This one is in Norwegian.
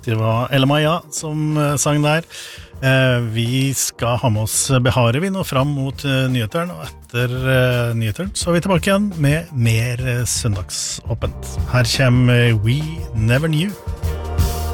Det var Ella Maja som sang der. Vi skal ha med oss Behare vi nå fram mot nyheteren, og etter nyheteren så er vi tilbake igjen med mer søndagsåpent. Her kommer We Never Knew.